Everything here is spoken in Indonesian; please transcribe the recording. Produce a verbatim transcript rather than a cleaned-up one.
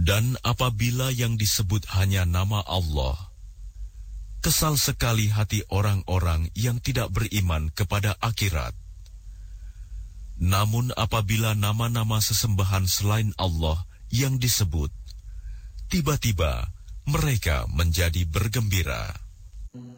Dan apabila yang disebut hanya nama Allah, kesal sekali hati orang-orang yang tidak beriman kepada akhirat. Namun apabila nama-nama sesembahan selain Allah yang disebut, tiba-tiba mereka menjadi bergembira.